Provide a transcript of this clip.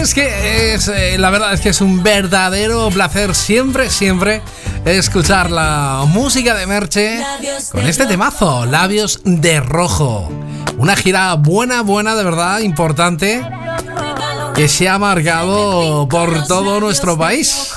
es que la verdad es que es un verdadero placer siempre escuchar la música de Merche con este temazo, Labios de Rojo. Una gira buena, de verdad, importante, que se ha marcado por todo nuestro país.